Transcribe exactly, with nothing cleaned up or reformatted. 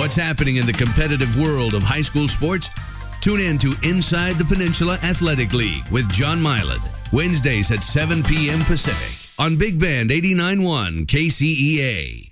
what's happening in the competitive world of high school sports? Tune in to Inside the Peninsula Athletic League with John Mylod, Wednesdays at seven p.m. Pacific on Big Band eighty-nine point one K C E A.